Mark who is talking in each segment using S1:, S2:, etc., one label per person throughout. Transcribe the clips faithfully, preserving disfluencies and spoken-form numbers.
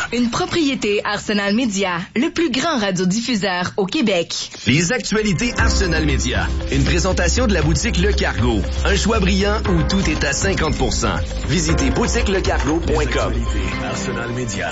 S1: Une propriété Arsenal Média, le plus grand radiodiffuseur au Québec.
S2: Les actualités Arsenal Média. Une présentation de la boutique Le Cargo. Un choix brillant où tout est à cinquante pour cent. Visitez boutique le cargo point com.
S3: Arsenal Média.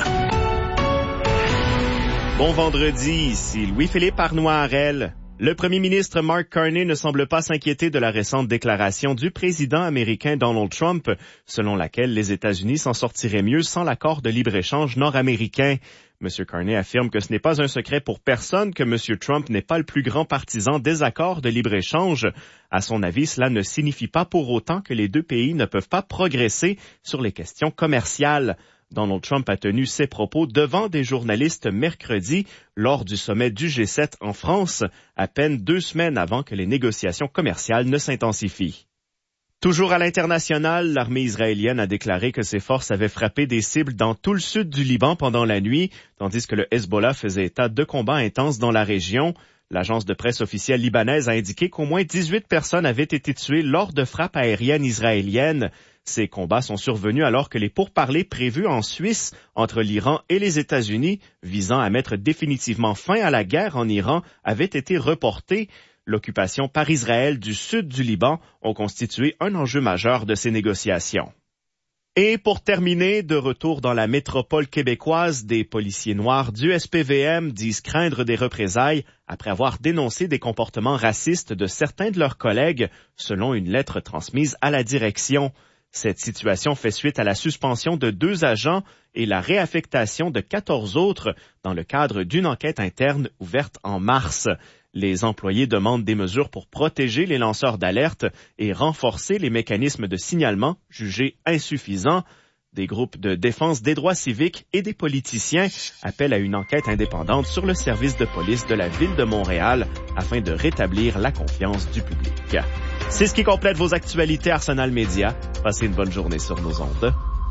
S4: Bon vendredi, ici Louis-Philippe Arnois-Harel. Le premier ministre Mark Carney ne semble pas s'inquiéter de la récente déclaration du président américain Donald Trump, selon laquelle les États-Unis s'en sortiraient mieux sans l'accord de libre-échange nord-américain. M. Carney affirme que ce n'est pas un secret pour personne que M. Trump n'est pas le plus grand partisan des accords de libre-échange. À son avis, cela ne signifie pas pour autant que les deux pays ne peuvent pas progresser sur les questions commerciales. Donald Trump a tenu ses propos devant des journalistes mercredi lors du sommet du G sept en France, à peine deux semaines avant que les négociations commerciales ne s'intensifient. Toujours à l'international, l'armée israélienne a déclaré que ses forces avaient frappé des cibles dans tout le sud du Liban pendant la nuit, tandis que le Hezbollah faisait état de combats intenses dans la région. L'agence de presse officielle libanaise a indiqué qu'au moins dix-huit personnes avaient été tuées lors de frappes aériennes israéliennes. Ces combats sont survenus alors que les pourparlers prévus en Suisse entre l'Iran et les États-Unis, visant à mettre définitivement fin à la guerre en Iran, avaient été reportés. L'occupation par Israël du sud du Liban ont constitué un enjeu majeur de ces négociations. Et pour terminer, de retour dans la métropole québécoise, des policiers noirs du S P V M disent craindre des représailles après avoir dénoncé des comportements racistes de certains de leurs collègues, selon une lettre transmise à la direction. Cette situation fait suite à la suspension de deux agents et la réaffectation de quatorze autres dans le cadre d'une enquête interne ouverte en mars. Les employés demandent des mesures pour protéger les lanceurs d'alerte et renforcer les mécanismes de signalement jugés insuffisants. Des groupes de défense des droits civiques et des politiciens appellent à une enquête indépendante sur le service de police de la Ville de Montréal afin de rétablir la confiance du public. C'est ce qui complète vos actualités Arsenal Média. Passez une bonne journée sur nos ondes.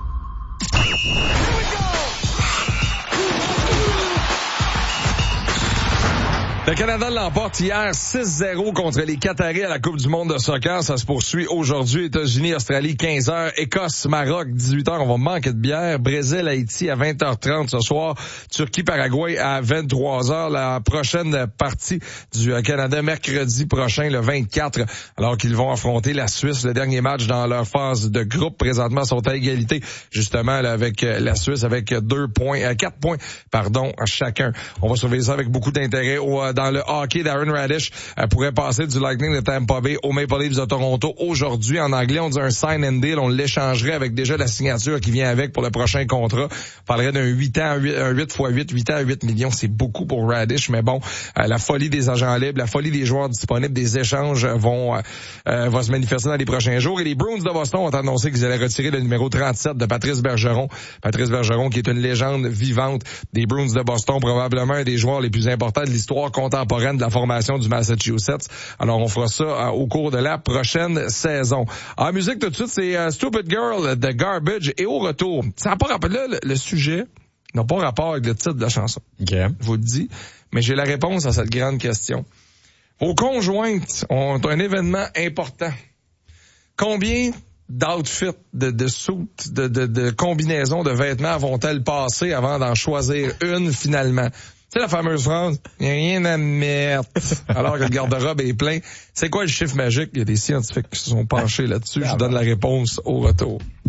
S5: Le Canada l'emporte hier six zéro contre les Qataris à la Coupe du monde de soccer. Ça se poursuit aujourd'hui. États-Unis, Australie, quinze heures. Écosse, Maroc, dix-huit heures. On va manquer de bière. Brésil, Haïti à vingt heures trente ce soir. Turquie, Paraguay à vingt-trois heures. La prochaine partie du Canada mercredi prochain, le vingt-quatre, alors qu'ils vont affronter la Suisse. Le dernier match dans leur phase de groupe. Présentement, sont à égalité, justement, là, avec la Suisse, avec deux points, euh, quatre points, pardon, chacun. On va surveiller ça avec beaucoup d'intérêt au dans le hockey. Darren Radish euh, pourrait passer du Lightning de Tampa Bay au Maple Leafs de Toronto aujourd'hui. En anglais, on dit un sign and deal. On l'échangerait avec déjà la signature qui vient avec pour le prochain contrat. On parlerait d'un huit ans, un huit fois huit, huit ans à huit millions. C'est beaucoup pour Radish, mais bon, euh, la folie des agents libres, la folie des joueurs disponibles, des échanges vont, euh, euh, va se manifester dans les prochains jours. Et les Bruins de Boston ont annoncé qu'ils allaient retirer le numéro trente-sept de Patrice Bergeron. Patrice Bergeron qui est une légende vivante des Bruins de Boston, probablement un des joueurs les plus importants de l'histoire contemporaine de la formation du Massachusetts. Alors, on fera ça euh, au cours de la prochaine saison. En musique, tout de suite, c'est euh, Stupid Girl de Garbage. Et au retour, ça n'a pas rapport, là, le, le sujet n'a pas rapport avec le titre de la chanson. Okay. Je vous le dis. Mais j'ai la réponse à cette grande question. Vos conjointes ont un événement important. Combien d'outfits, de, de suits, de, de, de combinaisons de vêtements vont-elles passer avant d'en choisir une finalement? C'est la fameuse phrase, il n'y a rien à mettre, alors que le garde-robe est plein. C'est quoi le chiffre magique? Il y a des scientifiques qui se sont penchés là-dessus. Je vous donne la réponse au retour.